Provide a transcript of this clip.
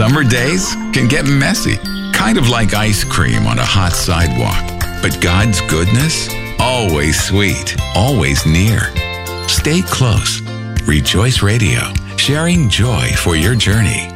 Summer days can get messy, kind of like ice cream on a hot sidewalk. But God's goodness, always sweet, always near. Stay close. Rejoice Radio, sharing joy for your journey.